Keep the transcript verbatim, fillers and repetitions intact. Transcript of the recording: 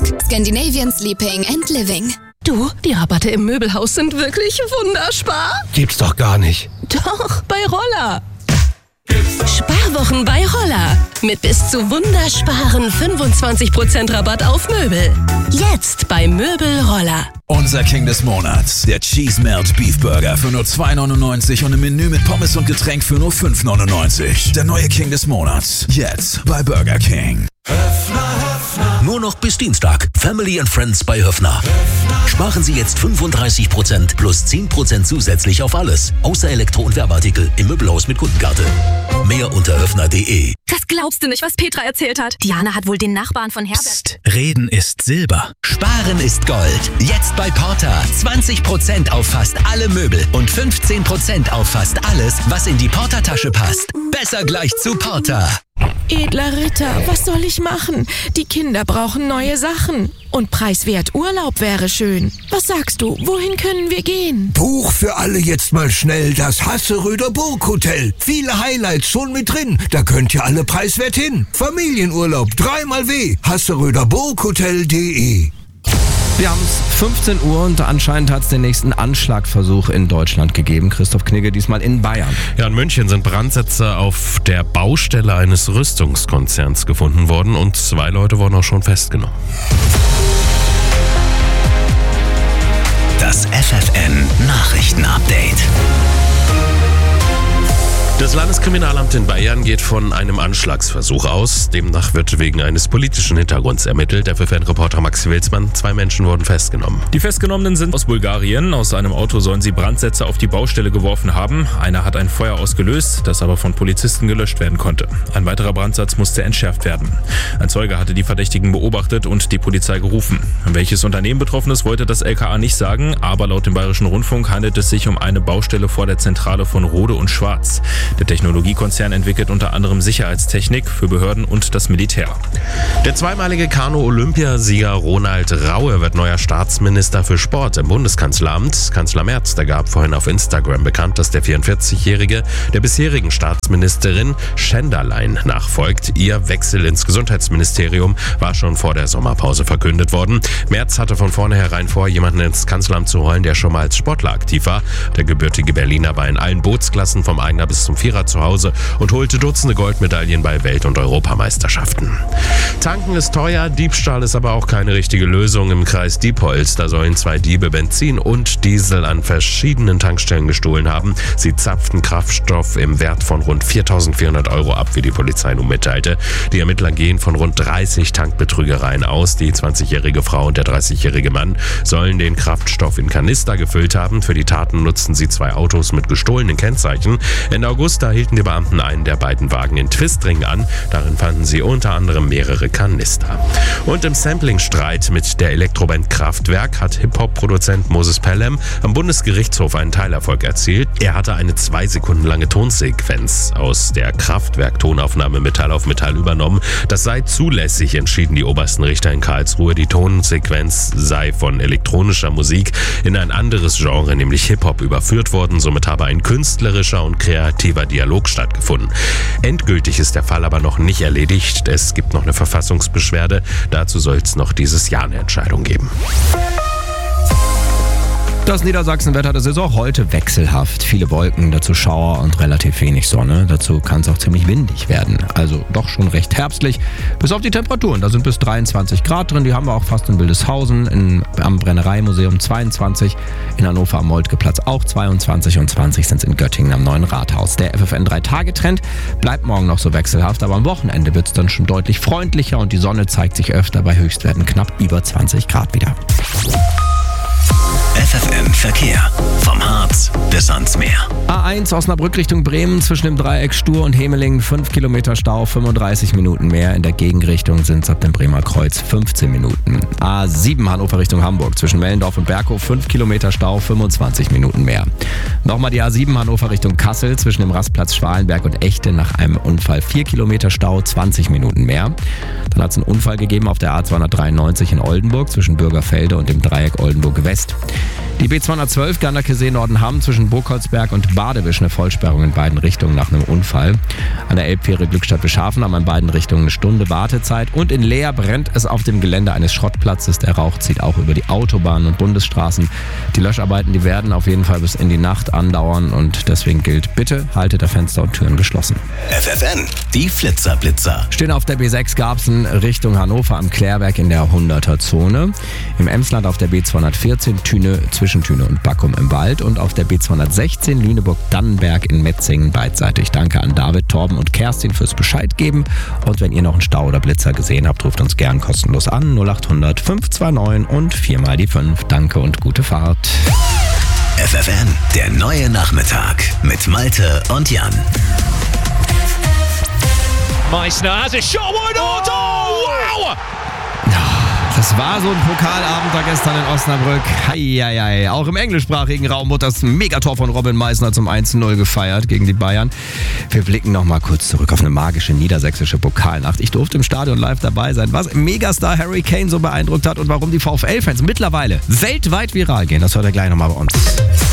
Desk. Scandinavian Sleeping and Living. Du, die Rabatte im Möbelhaus sind wirklich wunderspar. Gibt's doch gar nicht. Doch, bei Roller. Sparwochen bei Roller. Mit bis zu wundersparen fünfundzwanzig Prozent Rabatt auf Möbel. Jetzt bei Möbel Roller. Unser King des Monats, der Cheese Melt Beef Burger für nur zwei neunundneunzig und ein Menü mit Pommes und Getränk für nur fünf neunundneunzig. Der neue King des Monats, jetzt bei Burger King. Nur noch bis Dienstag. Family and Friends bei Höffner. Sparen Sie jetzt fünfunddreißig Prozent plus zehn Prozent zusätzlich auf alles. Außer Elektro- und Werbeartikel im Möbelhaus mit Kundenkarte. Mehr unter höffner punkt de. Das glaubst du nicht, was Petra erzählt hat. Diana hat wohl den Nachbarn von Herbert... Psst, Reden ist Silber. Sparen ist Gold. Jetzt bei Porter. zwanzig Prozent auf fast alle Möbel und fünfzehn Prozent auf fast alles, was in die Portertasche passt. Besser gleich zu Porter. Edler Ritter, was soll ich machen? Die Kinder brauchen neue Sachen. Und preiswert Urlaub wäre schön. Was sagst du, wohin können wir gehen? Buch für alle jetzt mal schnell das Hasseröder Burghotel. Viele Highlights schon mit drin. Da könnt ihr alle preiswert hin. Familienurlaub, dreimal W. hasseröder burghotel punkt de. Wir haben es fünfzehn Uhr und anscheinend hat es den nächsten Anschlagversuch in Deutschland gegeben. Christoph Knigge, diesmal in Bayern. Ja, in München sind Brandsätze auf der Baustelle eines Rüstungskonzerns gefunden worden und zwei Leute wurden auch schon festgenommen. Das F F N Nachrichtenupdate. Das Landeskriminalamt in Bayern geht von einem Anschlagsversuch aus. Demnach wird wegen eines politischen Hintergrunds ermittelt. Der F F N-Reporter Max Wilsmann. Zwei Menschen wurden festgenommen. Die Festgenommenen sind aus Bulgarien. Aus einem Auto sollen sie Brandsätze auf die Baustelle geworfen haben. Einer hat ein Feuer ausgelöst, das aber von Polizisten gelöscht werden konnte. Ein weiterer Brandsatz musste entschärft werden. Ein Zeuge hatte die Verdächtigen beobachtet und die Polizei gerufen. Welches Unternehmen betroffen ist, wollte das L K A nicht sagen, aber laut dem Bayerischen Rundfunk handelt es sich um eine Baustelle vor der Zentrale von Rode und Schwarz. Der Technologiekonzern entwickelt unter anderem Sicherheitstechnik für Behörden und das Militär. Der zweimalige Kanu-Olympiasieger Ronald Raue wird neuer Staatsminister für Sport im Bundeskanzleramt. Kanzler Merz, der gab vorhin auf Instagram bekannt, dass der vierundvierzigjährige der bisherigen Staatsministerin Schenderlein nachfolgt. Ihr Wechsel ins Gesundheitsministerium war schon vor der Sommerpause verkündet worden. Merz hatte von vornherein vor, jemanden ins Kanzleramt zu holen, der schon mal als Sportler aktiv war. Der gebürtige Berliner war in allen Bootsklassen vom Eigner bis zum Vierer zu Hause und holte Dutzende Goldmedaillen bei Welt- und Europameisterschaften. Tanken ist teuer, Diebstahl ist aber auch keine richtige Lösung. Im Kreis Diepholz, da sollen zwei Diebe Benzin und Diesel an verschiedenen Tankstellen gestohlen haben. Sie zapften Kraftstoff im Wert von rund viertausendvierhundert Euro ab, wie die Polizei nun mitteilte. Die Ermittler gehen von rund dreißig Tankbetrügereien aus. Die zwanzigjährige Frau und der dreißigjährige Mann sollen den Kraftstoff in Kanister gefüllt haben. Für die Taten nutzten sie zwei Autos mit gestohlenen Kennzeichen. Ende August da hielten die Beamten einen der beiden Wagen in Twistring an. Darin fanden sie unter anderem mehrere Kanister. Und im Samplingstreit mit der Elektroband Kraftwerk hat Hip-Hop-Produzent Moses Pelham am Bundesgerichtshof einen Teilerfolg erzielt. Er hatte eine zwei Sekunden lange Tonsequenz aus der Kraftwerk-Tonaufnahme Metall auf Metall übernommen. Das sei zulässig, entschieden die obersten Richter in Karlsruhe. Die Tonsequenz sei von elektronischer Musik in ein anderes Genre, nämlich Hip-Hop, überführt worden. Somit habe ein künstlerischer und kreativer Dialog stattgefunden. Endgültig ist der Fall aber noch nicht erledigt. Es gibt noch eine Verfassungsbeschwerde. Dazu soll es noch dieses Jahr eine Entscheidung geben. Das Niedersachsen-Wetter der Saison heute wechselhaft. Viele Wolken, dazu Schauer und relativ wenig Sonne. Dazu kann es auch ziemlich windig werden. Also doch schon recht herbstlich. Bis auf die Temperaturen, da sind bis dreiundzwanzig Grad drin. Die haben wir auch fast in Wildeshausen, in, am Brennereimuseum zweiundzwanzig, in Hannover am Moltkeplatz auch zweiundzwanzig und zwanzig sind es in Göttingen am Neuen Rathaus. Der F F N drei Tage Trend bleibt morgen noch so wechselhaft, aber am Wochenende wird es dann schon deutlich freundlicher und die Sonne zeigt sich öfter, bei Höchstwerten knapp über zwanzig Grad wieder. F F N Verkehr. Vom Harz bis ans Meer. A eins Osnabrück Richtung Bremen zwischen dem Dreieck Stur und Hemeling fünf Kilometer Stau, fünfunddreißig Minuten mehr. In der Gegenrichtung sind es ab dem Bremer Kreuz fünfzehn Minuten. A sieben Hannover Richtung Hamburg zwischen Mellendorf und Berghof fünf Kilometer Stau, fünfundzwanzig Minuten mehr. Nochmal die A sieben Hannover Richtung Kassel zwischen dem Rastplatz Schwalenberg und Echte nach einem Unfall vier Kilometer Stau, zwanzig Minuten mehr. Dann hat es einen Unfall gegeben auf der A zweihundertdreiundneunzig in Oldenburg zwischen Bürgerfelde und dem Dreieck Oldenburg West. Die B zweihundertzwölf Ganderkesee Nordenham zwischen Burgholzberg und Badewisch eine Vollsperrung in beiden Richtungen nach einem Unfall. An der Elbfähre Glückstadt Beschhafen haben in beiden Richtungen eine Stunde Wartezeit. Und in Leer brennt es auf dem Gelände eines Schrottplatzes. Der Rauch zieht auch über die Autobahnen und Bundesstraßen. Die Löscharbeiten, die werden auf jeden Fall bis in die Nacht andauern. Und deswegen gilt, bitte haltet der Fenster und Türen geschlossen. F F N, die Flitzerblitzer. Stehen auf der B sechs Garbsen Richtung Hannover am Klärwerk in der hunderter-Zone. Im Emsland auf der B zweihundertvierzehn Thüne zwischen Thüne und Backum im Wald und auf der B zweihundertsechzehn Lüneburg-Dannenberg in Metzingen beidseitig. Danke an David, Torben und Kerstin fürs Bescheid geben. Und wenn ihr noch einen Stau oder Blitzer gesehen habt, ruft uns gern kostenlos an. null acht hundert fünf zwei neun und viermal die fünf. Danke und gute Fahrt. F F N, der neue Nachmittag mit Malte und Jan. Meissner has a shot, why not? Oh, wow! Das war so ein Pokalabend da gestern in Osnabrück. Heieiei. Auch im englischsprachigen Raum wurde das Megator von Robin Meissner zum eins zu null gefeiert gegen die Bayern. Wir blicken noch mal kurz zurück auf eine magische niedersächsische Pokalnacht. Ich durfte im Stadion live dabei sein. Was Megastar Harry Kane so beeindruckt hat und warum die VfL-Fans mittlerweile weltweit viral gehen, das hört ihr gleich noch mal bei uns.